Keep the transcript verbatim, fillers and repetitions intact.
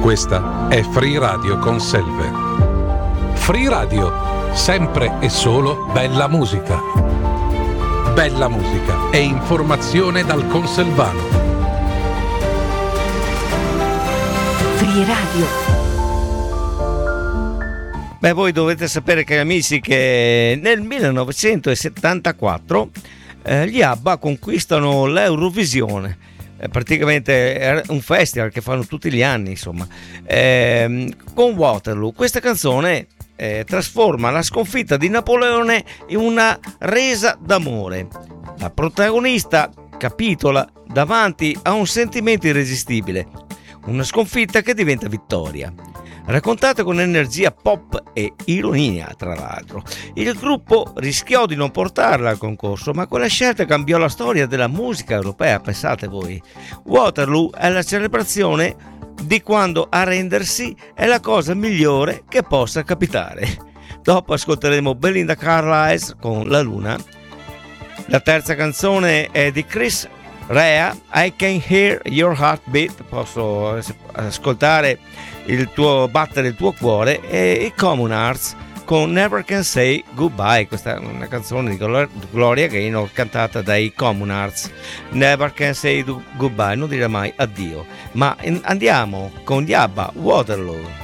Questa è Free Radio con Selve. Free Radio, sempre e solo bella musica. Bella musica e informazione dal Conselvano. Free Radio. Beh, voi dovete sapere, cari amici, che nel millenovecentosettantaquattro eh, gli ABBA conquistano l'Eurovisione. Eh, praticamente è un festival che fanno tutti gli anni, insomma, eh, con Waterloo. Questa canzone eh, trasforma la sconfitta di Napoleone in una resa d'amore. La protagonista capitola davanti a un sentimento irresistibile, una sconfitta che diventa vittoria. Raccontata con energia pop e ironia, tra l'altro. Il gruppo rischiò di non portarla al concorso, ma quella scelta cambiò la storia della musica europea, pensate voi. Waterloo è la celebrazione di quando arrendersi è la cosa migliore che possa capitare. Dopo ascolteremo Belinda Carlisle con La Luna. La terza canzone è di Chris Rea, I Can Hear Your Heartbeat, posso ascoltare il tuo battere il tuo cuore, e i Common Hearts con Never Can Say Goodbye. Questa è una canzone di Gloria Gaynor cantata dai Common Hearts. Never Can Say Goodbye, non dire mai addio. Ma andiamo con gli ABBA, Waterloo.